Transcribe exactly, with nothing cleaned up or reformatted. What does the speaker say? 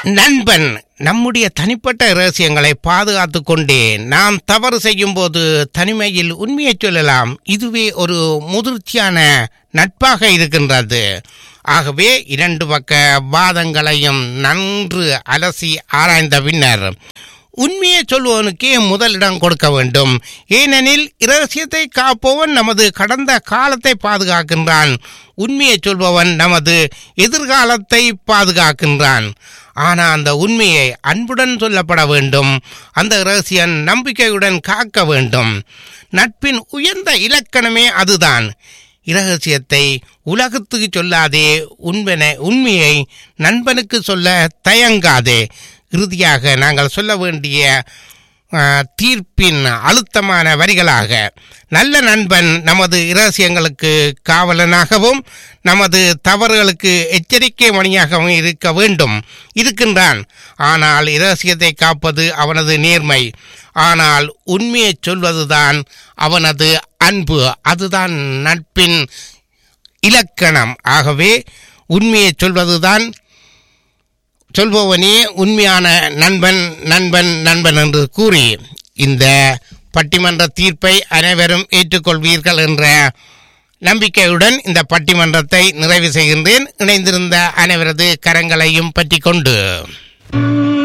நண்பன் நம்முடைய தனிப்பட்ட ரகசியங்களை பாதுகாத்து கொண்டே நாம் தவறு செய்யும் போது தனிமையில் உண்மையை சொல்லலாம். இதுவே ஒரு முதிர்ச்சியான நட்பாக இருக்கின்றது. ஆகவே இரண்டு பக்க வாதங்களையும் நன்று அலசி ஆராய்ந்த பின்னர் உண்மையை சொல்பவனுக்கே முதலிடம் கொடுக்க வேண்டும். ஏனெனில் இரகசியத்தை காப்பவன் நமது கடந்த காலத்தை பாதுகாக்கின்றான், உண்மையை சொல்பவன் நமது எதிர்காலத்தை பாதுகாக்கின்றான். ஆனால் அந்த உண்மையை அன்புடன் சொல்லப்பட வேண்டும். அந்த இரகசியம் நம்பிக்கையுடன் காக்க வேண்டும். நட்பின் உயர்ந்த இலக்கணமே அதுதான். இரகசியத்தை உலகத்துக்கு சொல்லாதே, உண்மையை உண்மையை நண்பனுக்கு சொல்ல தயங்காதே. இறுதியாக நாங்கள் சொல்ல வேண்டிய தீர்ப்பின் அழுத்தமான வரிகளாக, நல்ல நண்பன் நமது இரகசியங்களுக்கு காவலனாகவும் நமது தவறுகளுக்கு எச்சரிக்கை மணியாகவும் இருக்க வேண்டும் இருக்கின்றான். ஆனால் இரகசியத்தை காப்பது அவனது நேர்மை, ஆனால் உண்மையை சொல்வதுதான் அவனது அன்பு. அதுதான் நட்பின் இலக்கணம். ஆகவே உண்மையை சொல்வதுதான் சொல்பவனே உண்மையான நண்பன் நண்பன் நண்பன் என்று கூறி இந்த பட்டிமன்ற தீர்ப்பை அனைவரும் ஏற்றுக்கொள்வீர்கள் என்ற நம்பிக்கையுடன் இந்த பட்டிமன்றத்தை நிறைவு செய்கின்றேன். இணைந்திருந்த அனைவரது கரங்களையும் பற்றி கொண்டு